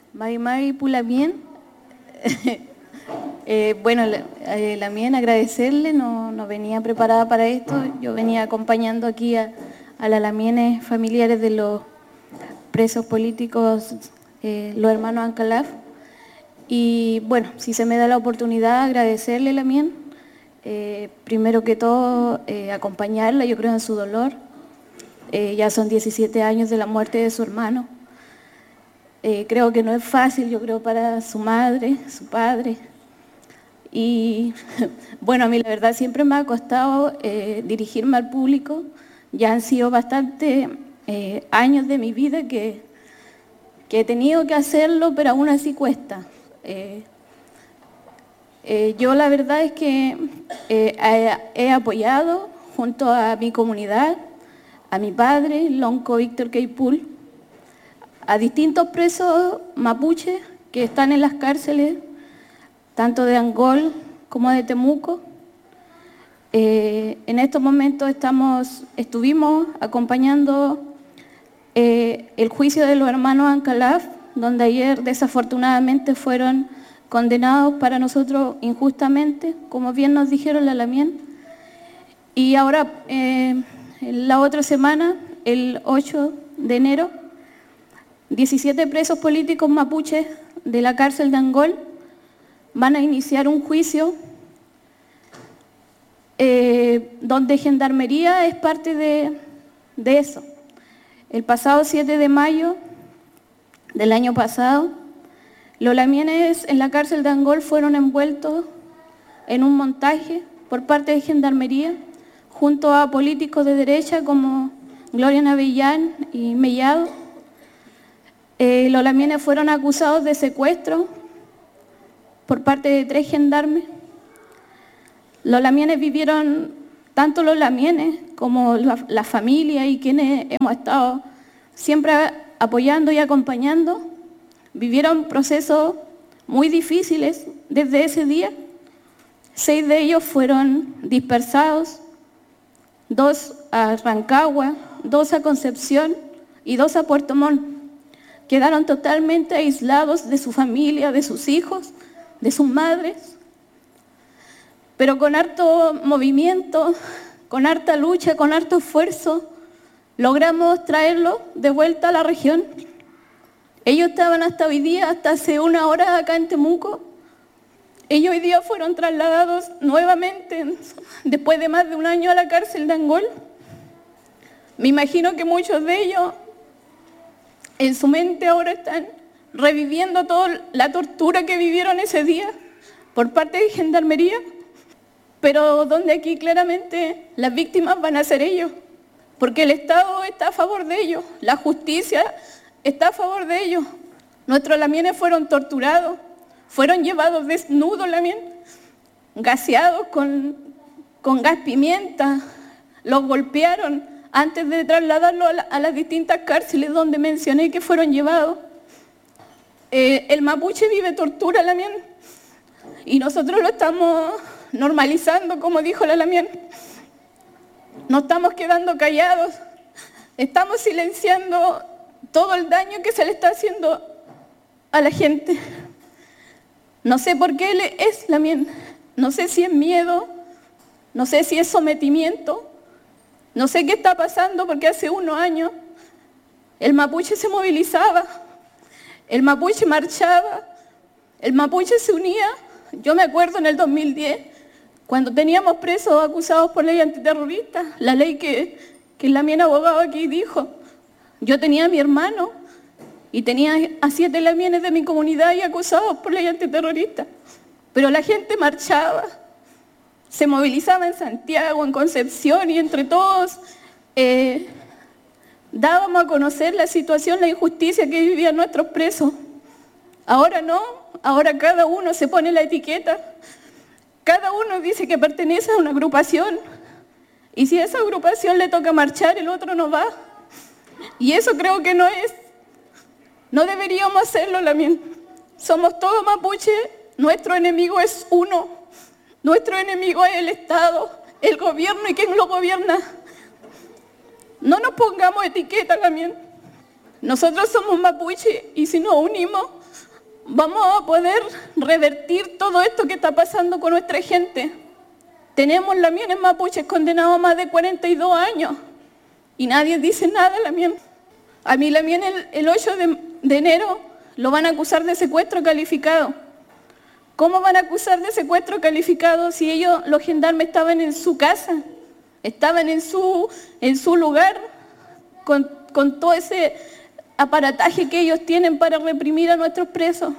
Mari Pulamien. Bueno, Lamien, agradecerle, no venía preparada para esto. Yo venía acompañando aquí a las Lamienes familiares de los presos políticos, los hermanos Ancalaf. Y bueno, si se me da la oportunidad, agradecerle, Lamien. Primero que todo, acompañarla, yo creo, en su dolor. Ya son 17 años de la muerte de su hermano. Creo que no es fácil, yo creo, para su madre, su padre. Y bueno, a mí la verdad siempre me ha costado dirigirme al público. Ya han sido bastantes años de mi vida que he tenido que hacerlo, pero aún así cuesta. Yo la verdad es que he apoyado junto a mi comunidad, a mi padre, Lonco Víctor Queipul, a distintos presos mapuches que están en las cárceles, tanto de Angol como de Temuco. En estos momentos estuvimos acompañando el juicio de los hermanos Ancalaf, donde ayer desafortunadamente fueron condenados para nosotros injustamente, como bien nos dijeron la Lamien. Y ahora, la otra semana, el 8 de enero, 17 presos políticos mapuches de la cárcel de Angol van a iniciar un juicio donde Gendarmería es parte de eso. El pasado 7 de mayo del año pasado, los lamienes en la cárcel de Angol fueron envueltos en un montaje por parte de Gendarmería junto a políticos de derecha como Gloria Navellán y Mellado. Los lamienes fueron acusados de secuestro por parte de 3 gendarmes. Los lamienes vivieron, tanto los lamienes como la familia y quienes hemos estado siempre apoyando y acompañando, vivieron procesos muy difíciles desde ese día. 6 de ellos fueron dispersados, 2 a Rancagua, 2 a Concepción y 2 a Puerto Montt. Quedaron totalmente aislados de su familia, de sus hijos, de sus madres. Pero con harto movimiento, con harta lucha, con harto esfuerzo, logramos traerlos de vuelta a la región. Ellos estaban hasta hoy día, hasta hace 1 hora acá en Temuco. Ellos hoy día fueron trasladados nuevamente, después de más de 1 año, a la cárcel de Angol. Me imagino que muchos de ellos en su mente ahora están reviviendo toda la tortura que vivieron ese día por parte de Gendarmería, pero donde aquí claramente las víctimas van a ser ellos, porque el Estado está a favor de ellos, la justicia está a favor de ellos. Nuestros lamienes fueron torturados, fueron llevados desnudos, gaseados con gas pimienta, los golpearon antes de trasladarlos a las distintas cárceles donde mencioné que fueron llevados. El mapuche vive tortura, Lamien, y nosotros lo estamos normalizando, como dijo la Lamien. No estamos quedando callados, estamos silenciando todo el daño que se le está haciendo a la gente. No sé por qué él es Lamien, no sé si es miedo, no sé si es sometimiento, no sé qué está pasando, porque hace 1 año el mapuche se movilizaba, el mapuche marchaba, el mapuche se unía. Yo me acuerdo en el 2010, cuando teníamos presos acusados por ley antiterrorista, la ley que el Lamien abogado aquí dijo. Yo tenía a mi hermano y tenía a 7 lamienes de mi comunidad y acusados por ley antiterrorista. Pero la gente marchaba, se movilizaba en Santiago, en Concepción, y entre todos dábamos a conocer la situación, la injusticia que vivían nuestros presos. Ahora no, ahora cada uno se pone la etiqueta, cada uno dice que pertenece a una agrupación, y si a esa agrupación le toca marchar, el otro no va. Y eso creo que no deberíamos hacerlo, Lamien. Somos todos mapuche, nuestro enemigo es uno, nuestro enemigo es el Estado, el gobierno y quien lo gobierna. No nos pongamos etiquetas, Lamien. Nosotros somos mapuche y si nos unimos vamos a poder revertir todo esto que está pasando con nuestra gente. Tenemos lamienes mapuches condenados a más de 42 años y nadie dice nada de lamien. A mi lamien el 8 de enero lo van a acusar de secuestro calificado. ¿Cómo van a acusar de secuestro calificado si ellos, los gendarmes, estaban en su casa? Estaban en su lugar con todo ese aparataje que ellos tienen para reprimir a nuestros presos.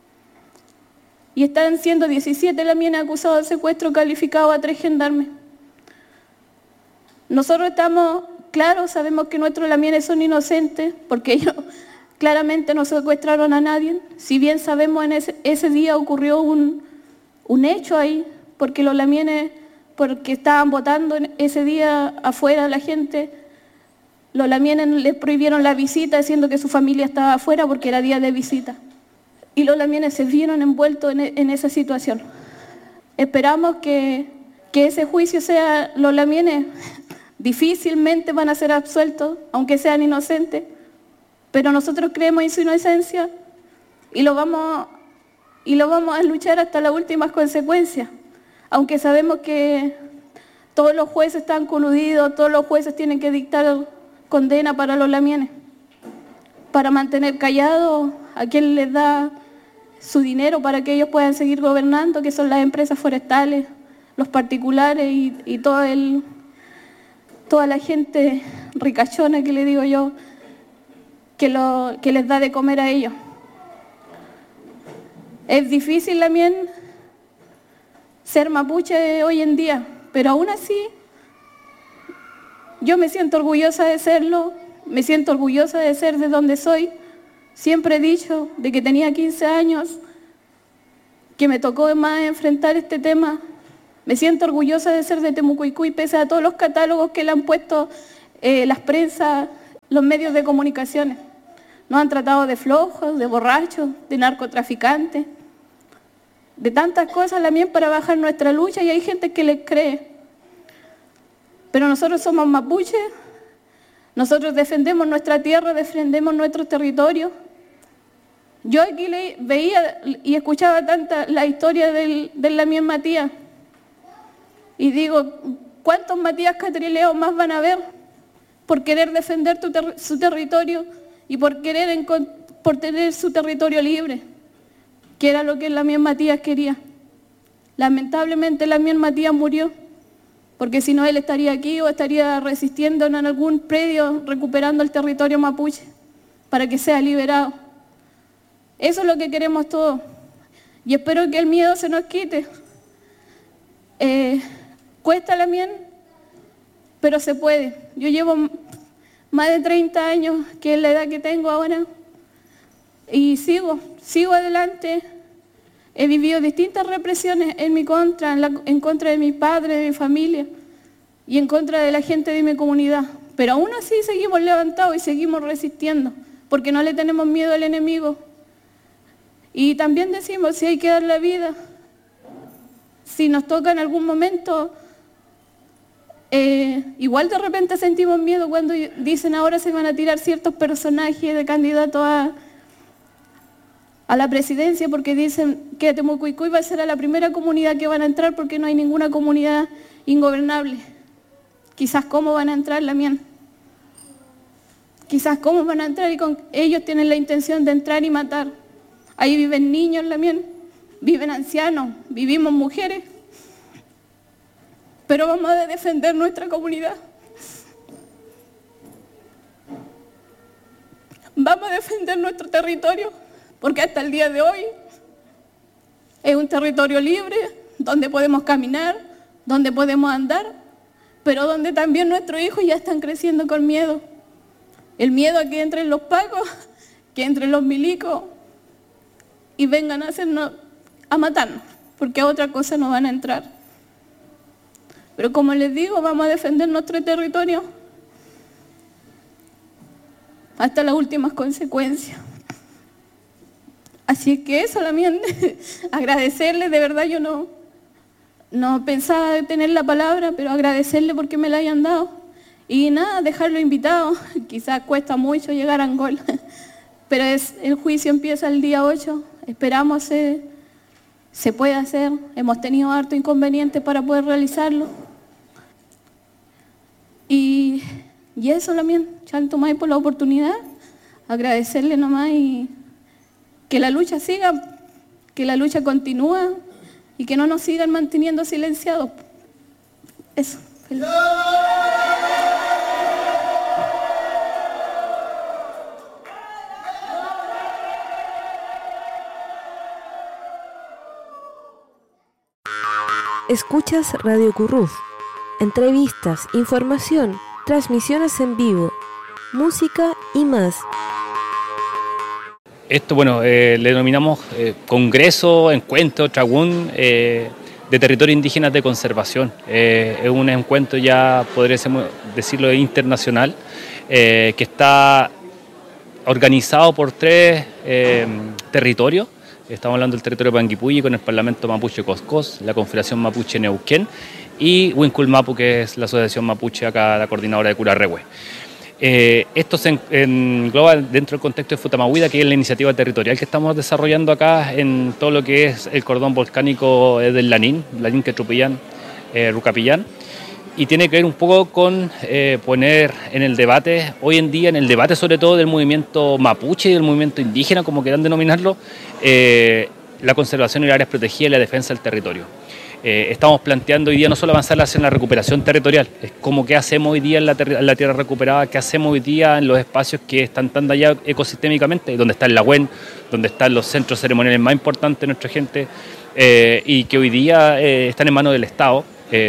Y están siendo 17 lamienes acusados de secuestro calificado a 3 gendarmes. Nosotros estamos claros, sabemos que nuestros lamienes son inocentes, porque ellos claramente no secuestraron a nadie. Si bien sabemos en ese día ocurrió un hecho ahí, porque los lamienes, porque estaban votando ese día afuera la gente, los lamienes les prohibieron la visita diciendo que su familia estaba afuera porque era día de visita. Y los lamienes se vieron envueltos en esa situación. Esperamos que ese juicio sea, los lamienes difícilmente van a ser absueltos, aunque sean inocentes, pero nosotros creemos en su inocencia y lo vamos a luchar hasta las últimas consecuencias, aunque sabemos que todos los jueces están coludidos, todos los jueces tienen que dictar condena para los lamienes, para mantener callados a quien les da su dinero para que ellos puedan seguir gobernando, que son las empresas forestales, los particulares y toda la gente ricachona que le digo yo, que les da de comer a ellos. Es difícil también ser mapuche hoy en día, pero aún así yo me siento orgullosa de serlo, me siento orgullosa de ser de donde soy. Siempre he dicho de que tenía 15 años, que me tocó más enfrentar este tema. Me siento orgullosa de ser de Temucuicui, pese a todos los catálogos que le han puesto las prensas, los medios de comunicaciones. Nos han tratado de flojos, de borrachos, de narcotraficantes, de tantas cosas también para bajar nuestra lucha, y hay gente que les cree. Pero nosotros somos mapuches, nosotros defendemos nuestra tierra, defendemos nuestro territorio. Yo aquí veía y escuchaba tanta la historia del lamien Matías, y digo, ¿cuántos Matías Catrileos más van a haber por querer defender su territorio y por tener su territorio libre? Que era lo que el lamien Matías quería. Lamentablemente el lamien Matías murió, porque si no él estaría aquí o estaría resistiendo en algún predio recuperando el territorio mapuche para que sea liberado. Eso es lo que queremos todos, y espero que el miedo se nos quite. Cuesta lamien, pero se puede. Yo llevo más de 30 años, que es la edad que tengo ahora, y sigo adelante. He vivido distintas represiones en mi contra, en contra de mi padre, de mi familia, y en contra de la gente de mi comunidad. Pero aún así seguimos levantados y seguimos resistiendo, porque no le tenemos miedo al enemigo. Y también decimos, si hay que dar la vida, si nos toca en algún momento, igual de repente sentimos miedo cuando dicen ahora se van a tirar ciertos personajes de candidatos a la presidencia, porque dicen que Temucuicui va a ser la primera comunidad que van a entrar porque no hay ninguna comunidad ingobernable. Quizás cómo van a entrar lamien. Quizás cómo van a entrar, y ellos tienen la intención de entrar y matar. Ahí viven niños lamien, viven ancianos, vivimos mujeres, pero vamos a defender nuestra comunidad. Vamos a defender nuestro territorio, porque hasta el día de hoy es un territorio libre, donde podemos caminar, donde podemos andar, pero donde también nuestros hijos ya están creciendo con miedo. El miedo a que entren los pacos, que entren los milicos y vengan a matarnos, porque a otra cosa no van a entrar. Pero como les digo, vamos a defender nuestro territorio hasta las últimas consecuencias. Así que eso, solamente agradecerles, de verdad yo no pensaba tener la palabra, pero agradecerle porque me la hayan dado. Y nada, dejarlo invitado. Quizás cuesta mucho llegar a Angola, pero el juicio empieza el día 8, esperamos se pueda hacer, hemos tenido harto inconveniente para poder realizarlo. Y eso también, Chaltumay, por la oportunidad, agradecerle nomás y que la lucha siga, que la lucha continúa y que no nos sigan manteniendo silenciados. Eso. Feliz. Escuchas Radio Curruf. Entrevistas, información, transmisiones en vivo, música y más. Esto, bueno, le denominamos Congreso, Encuentro, Tragún de Territorios Indígenas de Conservación. Es un encuentro ya, podríamos decirlo, internacional, que está organizado por 3 territorios. Estamos hablando del territorio Panguipulli con el Parlamento Mapuche Coscos, la Confederación Mapuche Neuquén y Huincul-Mapu, que es la Asociación Mapuche acá, la coordinadora de Curarrehue. Esto se engloba dentro del contexto de Futamahuida, que es la iniciativa territorial que estamos desarrollando acá en todo lo que es el cordón volcánico del Lanín Quetrupillán, Rucapillán, y tiene que ver un poco con poner en el debate, hoy en día en el debate sobre todo del movimiento mapuche y del movimiento indígena, como quieran denominarlo, la conservación de áreas protegidas y la defensa del territorio. Estamos planteando hoy día no solo avanzar hacia la recuperación territorial, es como qué hacemos hoy día en la tierra recuperada, qué hacemos hoy día en los espacios que están tan dañados ecosistémicamente, donde está el Lagüen, donde están los centros ceremoniales más importantes de nuestra gente y que hoy día están en manos del Estado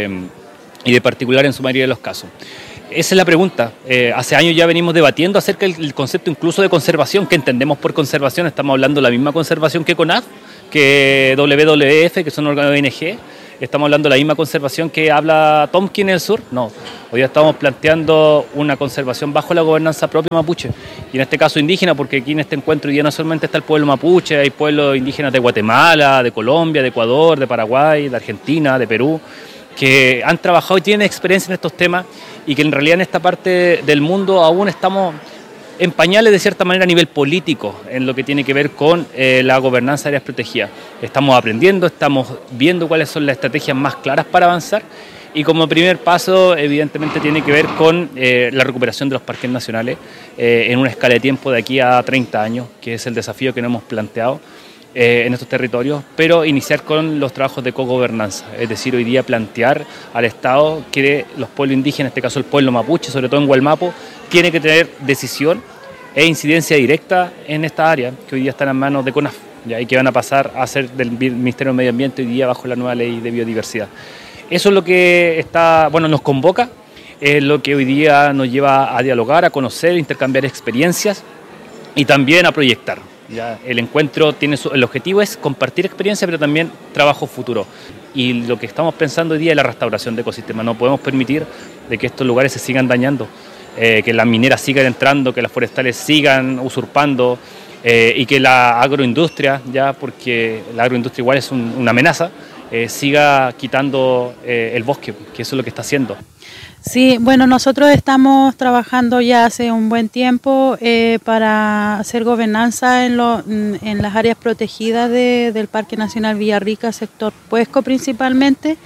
y de particular en su mayoría de los casos. Esa es la pregunta. Hace años ya venimos debatiendo acerca del concepto incluso de conservación. ¿Qué entendemos por conservación? Estamos hablando de la misma conservación que CONAF, que WWF, que son órganos de ONG. ¿Estamos hablando de la misma conservación que habla Tomkin en el sur? No. Hoy día estamos planteando una conservación bajo la gobernanza propia mapuche, y en este caso indígena, porque aquí en este encuentro hoy día no solamente está el pueblo mapuche, hay pueblos indígenas de Guatemala, de Colombia, de Ecuador, de Paraguay, de Argentina, de Perú, que han trabajado y tienen experiencia en estos temas y que en realidad en esta parte del mundo aún estamos en pañales de cierta manera a nivel político en lo que tiene que ver con la gobernanza de áreas protegidas. Estamos aprendiendo, estamos viendo cuáles son las estrategias más claras para avanzar y como primer paso evidentemente tiene que ver con la recuperación de los parques nacionales en una escala de tiempo de aquí a 30 años, que es el desafío que nos hemos planteado en estos territorios, pero iniciar con los trabajos de cogobernanza, es decir, hoy día plantear al Estado que los pueblos indígenas, en este caso el pueblo mapuche, sobre todo en Gualmapo, tiene que tener decisión e incidencia directa en esta área, que hoy día están en manos de CONAF, ¿ya? Y que van a pasar a ser del Ministerio del Medio Ambiente hoy día bajo la nueva ley de biodiversidad. Eso es lo que nos convoca, es lo que hoy día nos lleva a dialogar, a conocer, intercambiar experiencias y también a proyectar. Ya, el encuentro el objetivo es compartir experiencia, pero también trabajo futuro. Y lo que estamos pensando hoy día es la restauración de ecosistemas. No podemos permitir de que estos lugares se sigan dañando, que las mineras sigan entrando, que las forestales sigan usurpando y que la agroindustria, ya porque la agroindustria igual es una amenaza, siga quitando el bosque, que eso es lo que está haciendo. Sí, bueno, nosotros estamos trabajando ya hace un buen tiempo para hacer gobernanza en las áreas protegidas del Parque Nacional Villarrica, sector Puesco principalmente,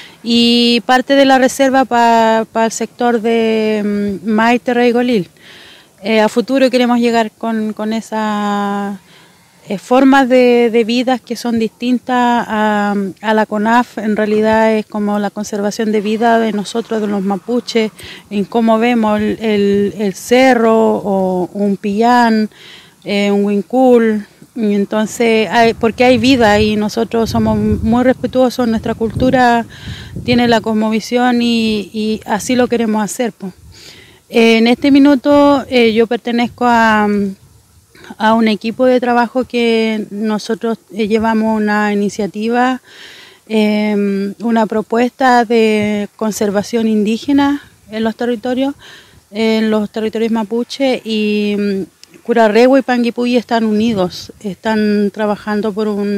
y parte de la reserva para el sector de Maite, Reigolil. A futuro queremos llegar con esa formas de vidas que son distintas a la CONAF. En realidad es como la conservación de vida de nosotros, de los mapuches, en cómo vemos el cerro o un pillán, un huincul. Entonces, porque hay vida y nosotros somos muy respetuosos, nuestra cultura tiene la cosmovisión y así lo queremos hacer, pues. En este minuto yo pertenezco a un equipo de trabajo que nosotros llevamos una iniciativa, una propuesta de conservación indígena en los territorios mapuche, y Curarrehue y Panguipulli están unidos, están trabajando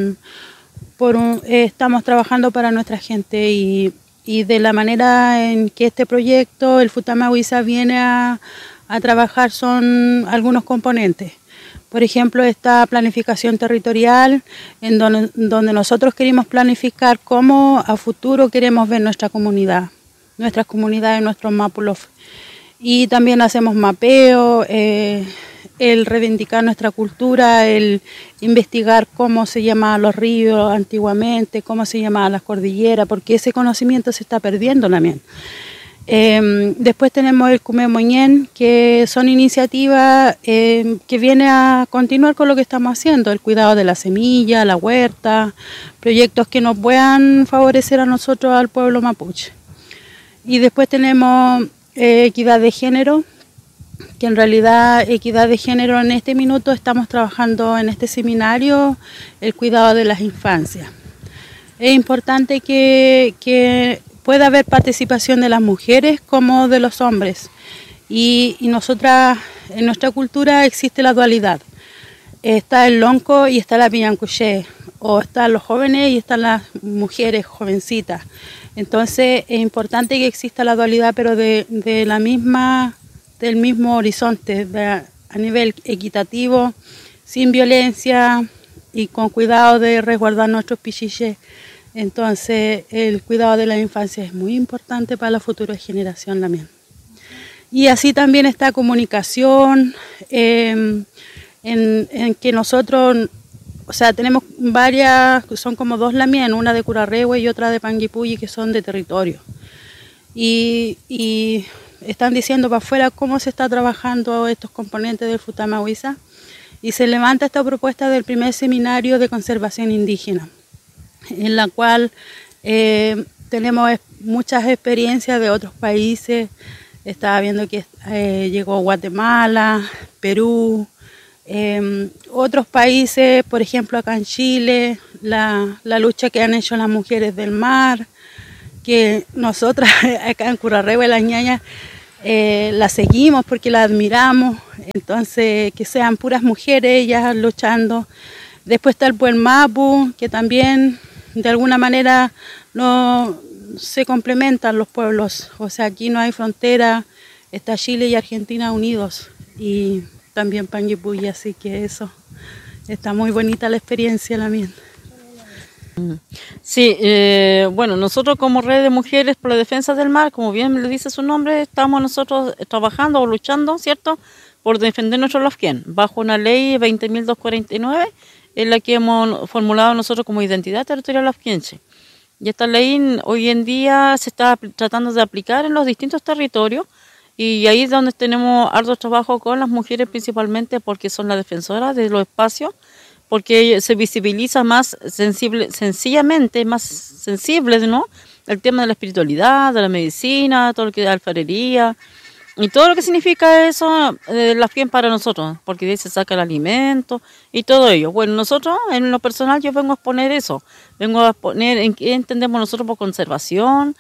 estamos trabajando para nuestra gente y de la manera en que este proyecto, el Futamahuiza, viene a trabajar son algunos componentes. Por ejemplo, esta planificación territorial, en donde nosotros queremos planificar cómo a futuro queremos ver nuestra comunidad, nuestras comunidades, nuestros mápulos. Y también hacemos mapeo, el reivindicar nuestra cultura, el investigar cómo se llamaban los ríos antiguamente, cómo se llamaban las cordilleras, porque ese conocimiento se está perdiendo también. Después tenemos el Cume Moñén, que son iniciativas que vienen a continuar con lo que estamos haciendo, el cuidado de la semilla, la huerta, proyectos que nos puedan favorecer a nosotros, al pueblo mapuche. Y después tenemos equidad de género, que en realidad equidad de género en este minuto estamos trabajando en este seminario, el cuidado de las infancias. Es importante que pueda haber participación de las mujeres como de los hombres. Y nosotras, en nuestra cultura existe la dualidad. Está el lonco y está la piñancuché, o están los jóvenes y están las mujeres jovencitas. Entonces es importante que exista la dualidad, pero del mismo horizonte, a nivel equitativo, sin violencia y con cuidado de resguardar nuestros pichiches. Entonces el cuidado de la infancia es muy importante para la futura generación también. Y así también está comunicación, en que nosotros, o sea, tenemos varias, son como dos lamien, una de Curarrehue y otra de Panguipulli, que son de territorio. Y están diciendo para afuera cómo se está trabajando estos componentes del Futamahuiza, y se levanta esta propuesta del primer seminario de conservación indígena, en la cual tenemos muchas experiencias de otros países. Estaba viendo que llegó Guatemala, Perú, otros países, por ejemplo acá en Chile, la lucha que han hecho las mujeres del mar, que nosotras acá en Curarrehue, las ñañas, la seguimos porque la admiramos. Entonces que sean puras mujeres ellas luchando. Después está el Pueblo Mapu, que también de alguna manera no se complementan los pueblos, o sea, aquí no hay frontera, está Chile y Argentina unidos, y también Panguipulli, así que eso, está muy bonita la experiencia la mía. Sí, bueno, nosotros como Red de Mujeres por la Defensa del Mar, como bien le dice su nombre, estamos nosotros trabajando o luchando, ¿cierto?, por defender nuestro Lafquén, bajo una ley 20.249, en la que hemos formulado nosotros como identidad territorial lafquense. Y esta ley hoy en día se está tratando de aplicar en los distintos territorios, y ahí es donde tenemos arduo trabajo con las mujeres principalmente, porque son las defensoras de los espacios, porque se visibiliza más sencillamente, más sensible, ¿no?, el tema de la espiritualidad, de la medicina, todo lo que es alfarería, y todo lo que significa eso, Lafquén para nosotros, porque de ahí se saca el alimento y todo ello. Bueno, nosotros, en lo personal, yo vengo a exponer eso. Vengo a exponer en qué entendemos nosotros por conservación,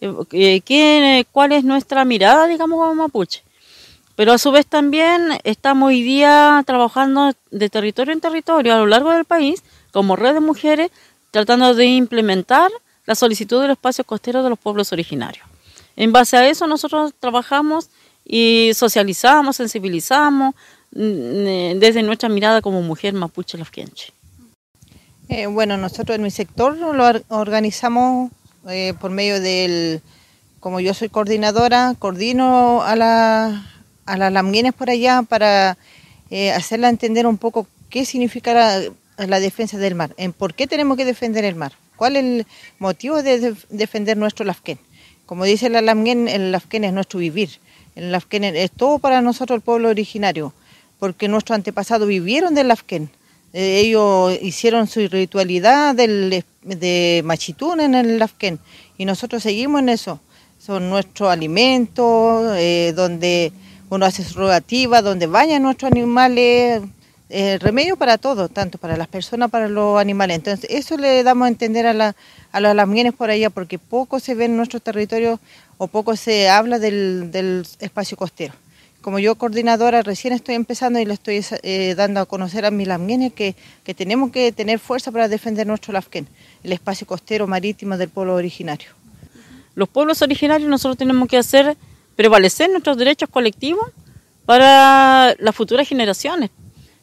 cuál es nuestra mirada, digamos, como mapuche. Pero a su vez también estamos hoy día trabajando de territorio en territorio a lo largo del país, como Red de Mujeres, tratando de implementar la solicitud del espacio costero de los pueblos originarios. En base a eso nosotros trabajamos y socializamos, sensibilizamos desde nuestra mirada como mujer mapuche lafquenche. Bueno, nosotros en mi sector lo organizamos por medio del, como yo soy coordinadora, coordino a las lamguenes por allá para hacerla entender un poco qué significa la defensa del mar, en por qué tenemos que defender el mar, cuál es el motivo de defender nuestro Lafquén. Como dice la lamguén, el Lafquén es nuestro vivir. El Lafquén es todo para nosotros, el pueblo originario, porque nuestros antepasados vivieron del Lafquén. Ellos hicieron su ritualidad de machitún en el Lafquén, y nosotros seguimos en eso. Son nuestros alimentos, donde uno hace su rogativa, donde bañan nuestros animales, remedio para todo, tanto para las personas, para los animales. Entonces eso le damos a entender a los lamguenes por allá, porque poco se ve en nuestro territorio o poco se habla del espacio costero. Como yo coordinadora recién estoy empezando y le estoy dando a conocer a mis lamguenes que tenemos que tener fuerza para defender nuestro Lafquén, el espacio costero marítimo del pueblo originario. Los pueblos originarios nosotros tenemos que hacer prevalecer nuestros derechos colectivos para las futuras generaciones.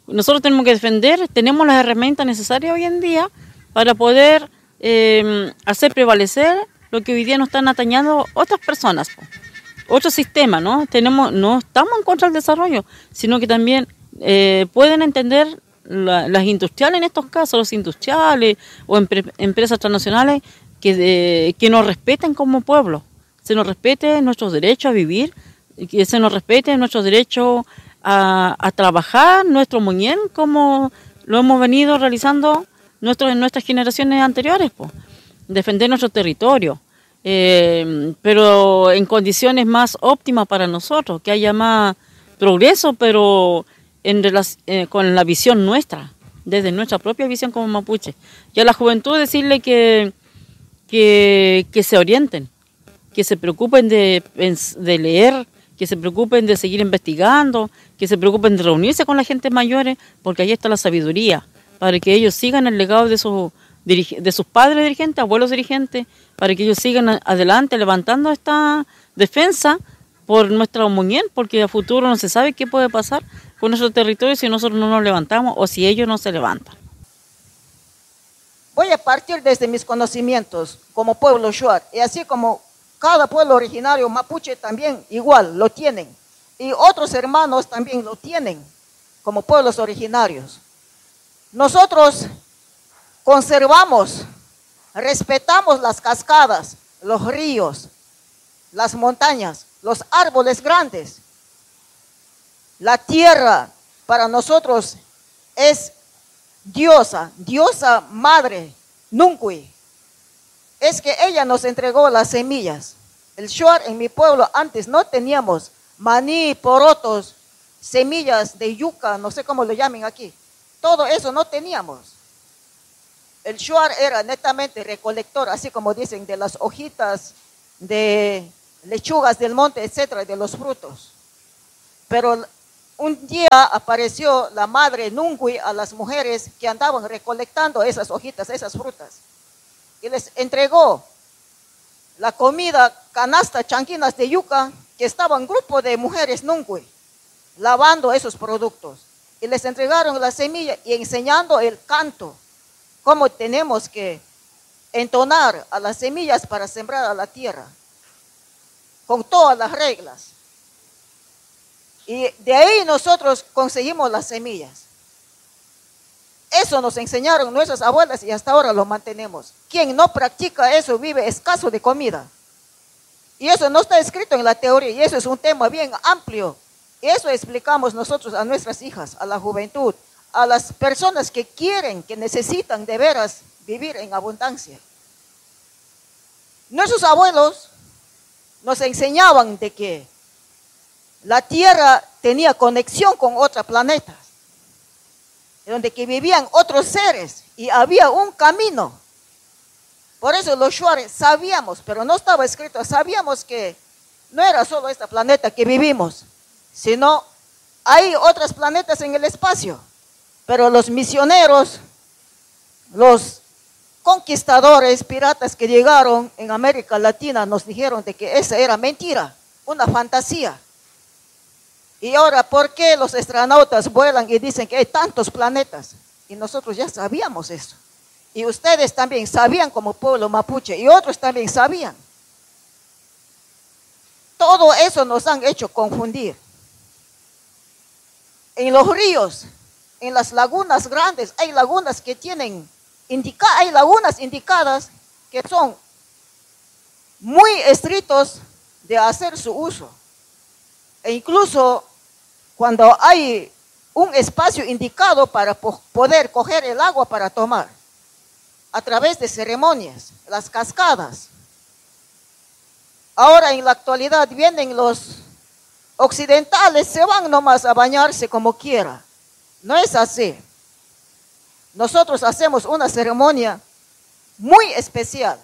nosotros tenemos que defender, tenemos las herramientas necesarias hoy en día para poder hacer prevalecer lo que hoy día nos están atañando otras personas, otro sistema, ¿no? No estamos en contra del desarrollo, sino que también pueden entender las industriales en estos casos, los industriales o empresas transnacionales que nos respeten como pueblo, se nos respete nuestros derechos a vivir, que se nos respete nuestros derechos a trabajar, nuestro muñén, como lo hemos venido realizando en nuestras generaciones anteriores, defender nuestro territorio, pero en condiciones más óptimas para nosotros, que haya más progreso, pero con la visión nuestra, desde nuestra propia visión como mapuche. Y a la juventud decirle que se orienten, que se preocupen de leer, que se preocupen de seguir investigando, que se preocupen de reunirse con la gente mayores, porque ahí está la sabiduría, para que ellos sigan el legado de sus padres dirigentes, abuelos dirigentes, para que ellos sigan adelante levantando esta defensa por nuestra comunidad, porque a futuro no se sabe qué puede pasar con nuestro territorio si nosotros no nos levantamos o si ellos no se levantan. Voy a partir desde mis conocimientos como pueblo shuar, y así como cada pueblo originario mapuche también igual lo tienen, y otros hermanos también lo tienen como pueblos originarios. Nosotros conservamos, respetamos las cascadas, los ríos, las montañas, los árboles grandes. La tierra para nosotros es diosa madre, Nuncuy. Es que ella nos entregó las semillas. El shuar en mi pueblo antes no teníamos maní, porotos, semillas de yuca, no sé cómo lo llamen aquí. Todo eso no teníamos. El shuar era netamente recolector, así como dicen, de las hojitas, de lechugas del monte, etcétera, de los frutos. Pero un día apareció la madre Nuncuy a las mujeres que andaban recolectando esas hojitas, esas frutas, y les entregó la comida, canasta, chanquinas de yuca, que estaban un grupo de mujeres Nuncuy lavando esos productos, y les entregaron la semilla y enseñando el canto, cómo tenemos que entonar a las semillas para sembrar a la tierra, con todas las reglas. Y de ahí nosotros conseguimos las semillas. Eso nos enseñaron nuestras abuelas y hasta ahora lo mantenemos. Quien no practica eso vive escaso de comida. Y eso no está escrito en la teoría, y eso es un tema bien amplio. Y eso explicamos nosotros a nuestras hijas, a la juventud, a las personas que quieren, que necesitan de veras vivir en abundancia. Nuestros abuelos nos enseñaban de que la Tierra tenía conexión con otros planetas, donde que vivían otros seres y había un camino. Por eso los shuares sabíamos, pero no estaba escrito, sabíamos que no era solo este planeta que vivimos, sino hay otros planetas en el espacio. Pero los misioneros, los conquistadores, piratas que llegaron en América Latina nos dijeron de que esa era mentira, una fantasía. Y ahora, ¿por qué los astronautas vuelan y dicen que hay tantos planetas? Y nosotros ya sabíamos eso. Y ustedes también sabían como pueblo mapuche, y otros también sabían. Todo eso nos han hecho confundir. En los ríos, en las lagunas grandes, hay lagunas que tienen, hay lagunas indicadas que son muy estrictos de hacer su uso. E incluso cuando hay un espacio indicado para poder coger el agua para tomar, a través de ceremonias, las cascadas. Ahora en la actualidad vienen los occidentales, se van nomás a bañarse como quiera. No es así. Nosotros hacemos una ceremonia muy especial,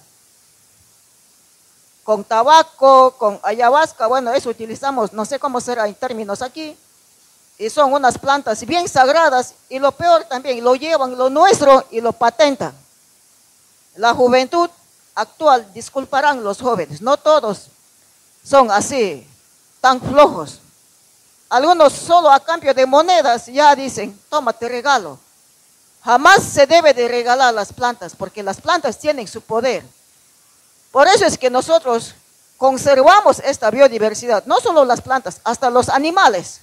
con tabaco, con ayahuasca, bueno, eso utilizamos, no sé cómo será en términos aquí, y son unas plantas bien sagradas, y lo peor también, lo llevan lo nuestro y lo patentan. La juventud actual, disculparán los jóvenes, no todos son así, tan flojos. Algunos solo a cambio de monedas ya dicen, toma, te regalo. Jamás se debe de regalar las plantas, porque las plantas tienen su poder. Por eso es que nosotros conservamos esta biodiversidad, no solo las plantas, hasta los animales.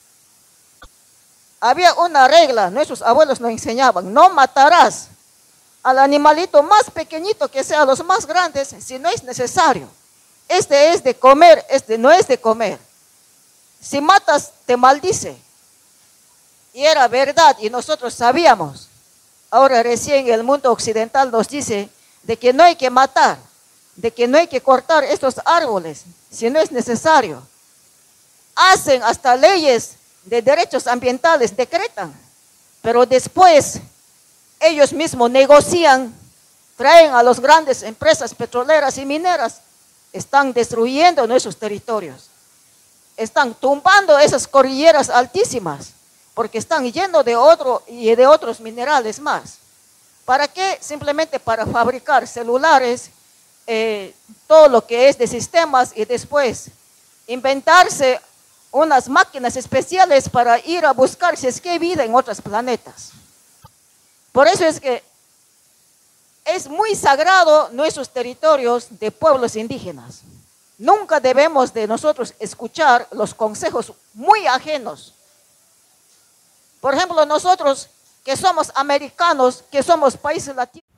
Había una regla, nuestros abuelos nos enseñaban, no matarás al animalito más pequeñito que sea, los más grandes, si no es necesario. Este es de comer, este no es de comer. Si matas, te maldice. Y era verdad, y nosotros sabíamos. Ahora recién el mundo occidental nos dice de que no hay que matar, de que no hay que cortar estos árboles, si no es necesario. Hacen hasta leyes de derechos ambientales, decretan, pero después ellos mismos negocian, traen a las grandes empresas petroleras y mineras, están destruyendo nuestros territorios, están tumbando esas cordilleras altísimas, porque están llenos de otros minerales más. ¿Para qué? Simplemente para fabricar celulares, todo lo que es de sistemas, y después inventarse unas máquinas especiales para ir a buscar si es que hay vida en otros planetas. Por eso es que es muy sagrado nuestros territorios de pueblos indígenas. Nunca debemos de nosotros escuchar los consejos muy ajenos. Por ejemplo, nosotros que somos americanos, que somos países latinos,